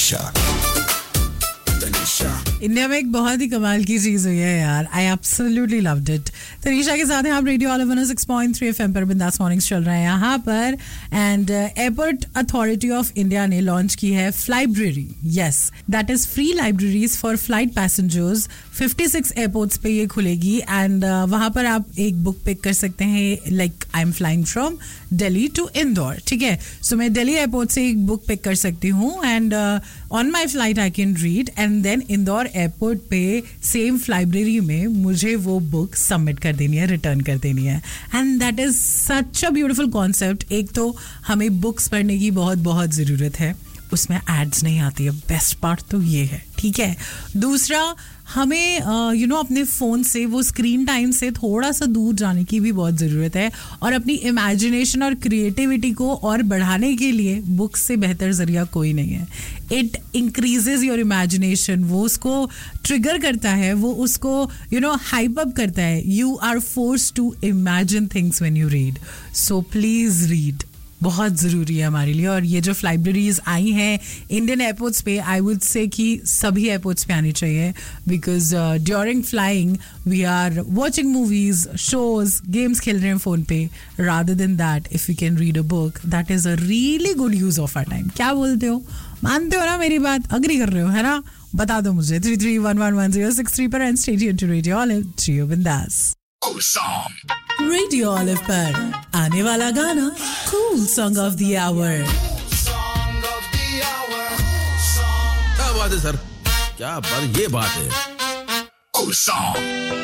India में एक बहुत ही कमाल की चीज हुई है यार. I absolutely loved it. Tanisha के साथ हैं आप रेडियो ऑल 106.3 एफएम पर बिंदास मॉर्निंग्स चल रहा है यहाँ पर. And airport authority of India ने लॉन्च की है फ्लाइब्रेरी. Yes, that is free libraries for flight passengers. 56 airports पे ये खुलेगी एंड वहां पर आप एक बुक पिक कर सकते हैं. Like I am flying from Delhi to Indore. ठीक है, सो मैं दिल्ली एयरपोर्ट से एक बुक पिक कर सकती हूँ and on my flight I can read and then Indore airport पे सेम लाइब्रेरी में मुझे वो बुक सबमिट कर देनी है, रिटर्न कर देनी है. And that is such a beautiful concept. एक तो हमें बुक्स पढ़ने की बहुत बहुत ज़रूरत है, उसमें एड्स नहीं आती है. बेस्ट पार्ट तो ये है. ठीक है, दूसरा हमें अपने फ़ोन से वो स्क्रीन टाइम से थोड़ा सा दूर जाने की भी बहुत ज़रूरत है और अपनी इमेजिनेशन और क्रिएटिविटी को और बढ़ाने के लिए बुक्स से बेहतर ज़रिया कोई नहीं है. It increases your imagination. वो उसको ट्रिगर करता है, वो उसको हाइप अप करता है. You are forced to imagine things when you read. So please read. बहुत ज़रूरी है हमारे लिए. और ये जो लाइब्रेरीज आई हैं इंडियन एयरपोर्ट्स पे, आई वुड से कि सभी एयरपोर्ट्स पे आनी चाहिए. Because during flying we are watching movies, shows, games खेल रहे हैं फ़ोन पे. Rather than that if you can read a book, that is a really good use of our time. क्या बोलते हो? मानते हो ना मेरी बात? अग्री कर रहे हो है ना? बता दो मुझे 33111063 पर and stay tuned to radio olive. जियो बिंदास. रेडियो ऑलिव पर आने वाला गाना cool song of the our. क्या बात है सर, क्या बात, ये बात है.